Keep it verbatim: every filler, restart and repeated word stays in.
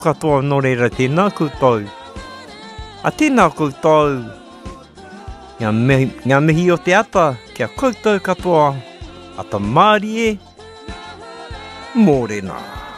katoa no reira tēnā koutou. A tēnā koutou, ngā mihi, ngā mihi o te ata, kia koutou katoa, ata Mārie, mōrena.